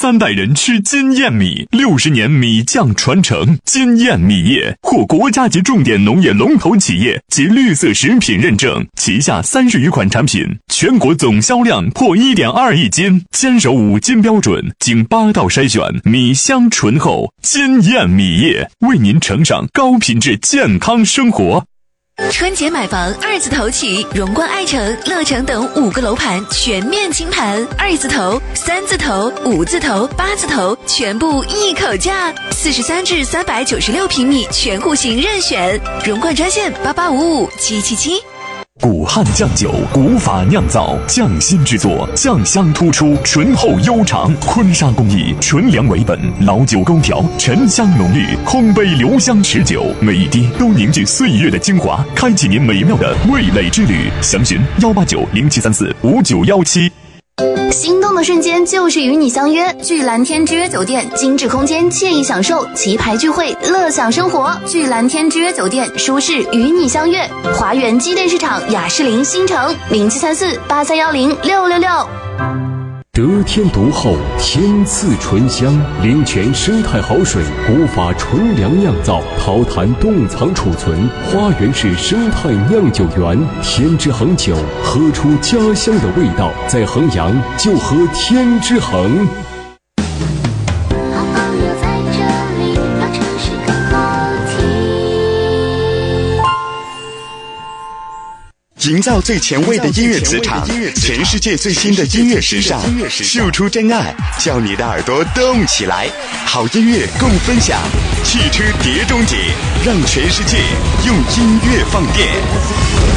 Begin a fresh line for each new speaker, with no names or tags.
3代人吃金燕米，60年米酱传承。金燕米业获国家级重点农业龙头企业及绿色食品认证，旗下30余款产品，全国总销量破1.2亿斤，坚守5金标准，经8道筛选，米香醇厚。金燕米业为您呈上高品质健康生活。
春节买房2字头起，荣冠爱城、乐城等5个楼盘全面清盘，2字头、3字头、5字头、8字头全部一口价，43至396平米全户型任选，荣冠专线88557777。
古汉酱酒，古法酿造，匠心制作，酱香突出，醇厚悠长。坤沙工艺，纯粮为本，老酒勾调，沉香浓郁，烘焙留香持久，每一滴都凝聚岁月的精华，开启您美妙的味蕾之旅。详询18907345917。
心动的瞬间就是与你相约，聚蓝天之约酒店，精致空间，惬意享受，旗牌聚会，乐享生活。聚蓝天之约酒店，舒适与你相约。华源机电市场雅士林新城073483106666。
得天独厚，天赐醇香，灵泉生态好水，古法纯粮酿造，陶坛冻藏储存，花园市生态酿酒园，天之恒酒，喝出家乡的味道，在衡阳就喝天之恒。
营造最前卫的音乐磁场，全世界最新的音乐时尚，秀出真爱，叫你的耳朵动起来。好音乐共分享，汽车碟中谍，让全世界用音乐放电。